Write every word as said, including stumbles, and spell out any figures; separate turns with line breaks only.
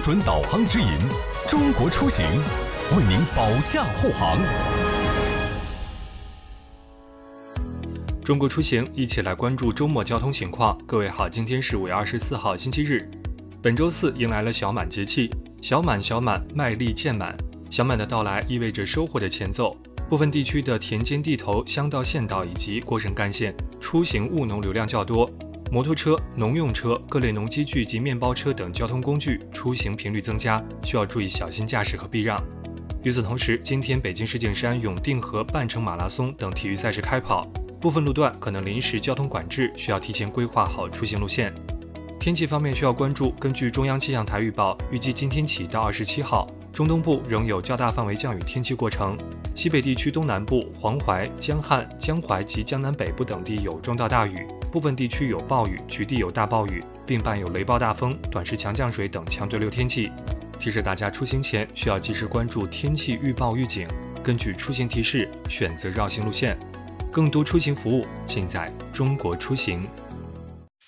准导航指引，中国出行为您保驾护航。
中国出行，一起来关注周末交通情况。各位好，今天是五月二十四号，星期日。本周四迎来了小满节气，小满小满，麦粒渐满。小满的到来意味着收获的前奏。部分地区的田间地头、乡道、县道以及过省干线出行务农流量较多，摩托车、农用车、各类农机具及面包车等交通工具出行频率增加，需要注意小心驾驶和避让。与此同时，今天北京世锦山永定河半程马拉松等体育赛事开跑，部分路段可能临时交通管制，需要提前规划好出行路线。天气方面需要关注，根据中央气象台预报，预计今天起到二十七号，中东部仍有较大范围降雨天气过程，西北地区东南部、黄淮、江汉、江淮及江南北部等地有中到大雨，部分地区有暴雨，局地有大暴雨，并伴有雷暴大风、短时强降水等强对流天气。提示大家出行前需要及时关注天气预报预警，根据出行提示选择绕行路线。更多出行服务尽在中国出行。